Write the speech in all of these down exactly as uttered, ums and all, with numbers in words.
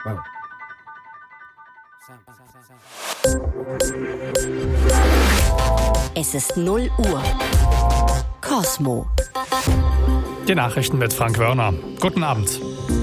Es ist null Uhr. Cosmo. Die Nachrichten mit Frank Wörner. Guten Abend.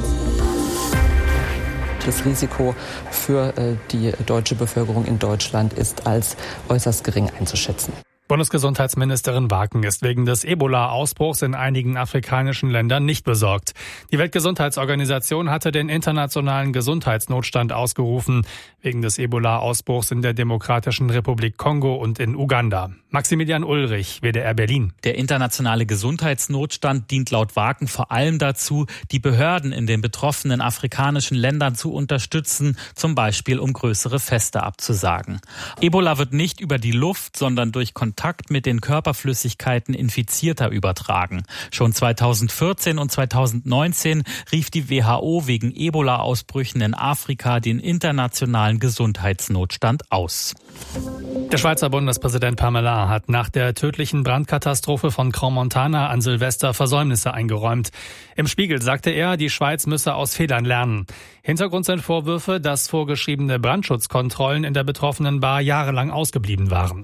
Das Risiko für äh, die deutsche Bevölkerung in Deutschland ist als äußerst gering einzuschätzen. Bundesgesundheitsministerin Waken ist wegen des Ebola-Ausbruchs in einigen afrikanischen Ländern nicht besorgt. Die Weltgesundheitsorganisation hatte den internationalen Gesundheitsnotstand ausgerufen, wegen des Ebola-Ausbruchs in der Demokratischen Republik Kongo und in Uganda. Maximilian Ulrich, W D R Berlin. Der internationale Gesundheitsnotstand dient laut Waken vor allem dazu, die Behörden in den betroffenen afrikanischen Ländern zu unterstützen, zum Beispiel um größere Feste abzusagen. Ebola wird nicht über die Luft, sondern durch Kontakt Kontakt mit den Körperflüssigkeiten Infizierter übertragen. Schon zweitausendvierzehn und zweitausendneunzehn rief die W H O wegen Ebola-Ausbrüchen in Afrika den internationalen Gesundheitsnotstand aus. Der Schweizer Bundespräsident Parmelin hat nach der tödlichen Brandkatastrophe von Crans-Montana an Silvester Versäumnisse eingeräumt. Im Spiegel sagte er, die Schweiz müsse aus Fehlern lernen. Hintergrund sind Vorwürfe, dass vorgeschriebene Brandschutzkontrollen in der betroffenen Bar jahrelang ausgeblieben waren.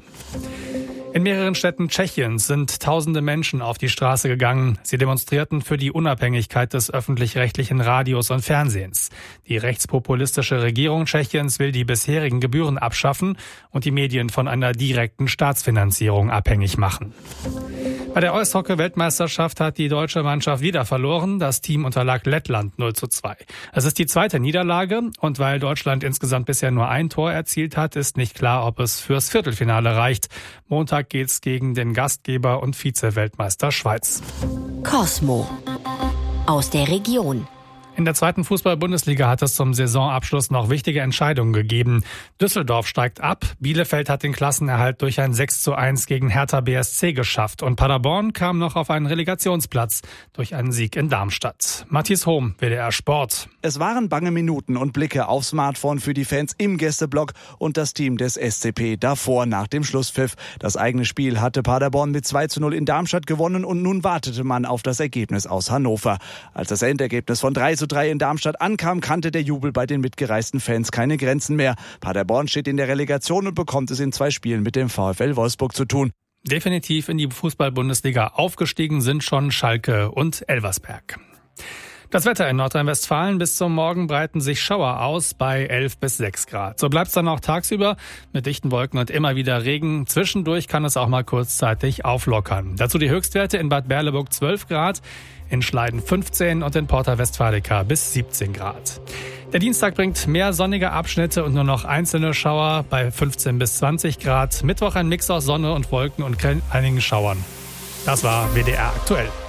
In mehreren Städten Tschechiens sind tausende Menschen auf die Straße gegangen. Sie demonstrierten für die Unabhängigkeit des öffentlich-rechtlichen Radios und Fernsehens. Die rechtspopulistische Regierung Tschechiens will die bisherigen Gebühren abschaffen und die Medien von einer direkten Staatsfinanzierung abhängig machen. Bei der Eishockey-Weltmeisterschaft hat die deutsche Mannschaft wieder verloren. Das Team unterlag Lettland null zu zwei. Es ist die zweite Niederlage und weil Deutschland insgesamt bisher nur ein Tor erzielt hat, ist nicht klar, ob es fürs Viertelfinale reicht. Montag geht's gegen den Gastgeber und Vize-Weltmeister Schweiz. Cosmo. Aus der Region. In der zweiten Fußball-Bundesliga hat es zum Saisonabschluss noch wichtige Entscheidungen gegeben. Düsseldorf steigt ab, Bielefeld hat den Klassenerhalt durch ein sechs zu eins gegen Hertha B S C geschafft und Paderborn kam noch auf einen Relegationsplatz durch einen Sieg in Darmstadt. Matthias Hohm, W D R Sport. Es waren bange Minuten und Blicke aufs Smartphone für die Fans im Gästeblock und das Team des S C P davor nach dem Schlusspfiff. Das eigene Spiel hatte Paderborn mit zwei zu null in Darmstadt gewonnen und nun wartete man auf das Ergebnis aus Hannover. Als das Endergebnis von drei zu drei in Darmstadt ankam, kannte der Jubel bei den mitgereisten Fans keine Grenzen mehr. Paderborn steht in der Relegation und bekommt es in zwei Spielen mit dem VfL Wolfsburg zu tun. Definitiv in die Fußball-Bundesliga aufgestiegen sind schon Schalke und Elversberg. Das Wetter in Nordrhein-Westfalen: bis zum Morgen breiten sich Schauer aus bei elf bis sechs Grad. So bleibt es dann auch tagsüber mit dichten Wolken und immer wieder Regen. Zwischendurch kann es auch mal kurzzeitig auflockern. Dazu die Höchstwerte in Bad Berleburg zwölf Grad, in Schleiden fünfzehn und in Porta Westfalica bis siebzehn Grad. Der Dienstag bringt mehr sonnige Abschnitte und nur noch einzelne Schauer bei fünfzehn bis zwanzig Grad. Mittwoch ein Mix aus Sonne und Wolken und einigen Schauern. Das war W D R aktuell.